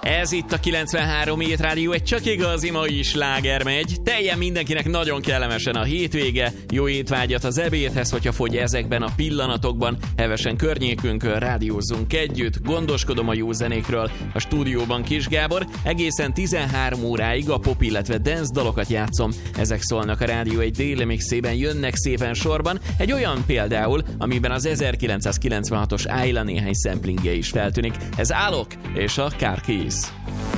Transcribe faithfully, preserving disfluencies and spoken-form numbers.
Ez itt a kilencvenhárom Hét Rádió, egy csak igazi mai sláger megy. Teljen mindenkinek nagyon kellemesen a hétvége, jó étvágyat az ebédhez, hogyha fogy ezekben a pillanatokban. Hevesen környékünkön rádiózzunk együtt, gondoskodom a jó zenékről. A stúdióban Kis Gábor, egészen tizenhárom óráig a pop, illetve dance dalokat játszom. Ezek szólnak a rádió egy déli mixében, jönnek szépen sorban. Egy olyan például, amiben az ezerkilencszázkilencvenhatos Ayla néhány szemplingje is feltűnik. Ez Alok és a Car Keys.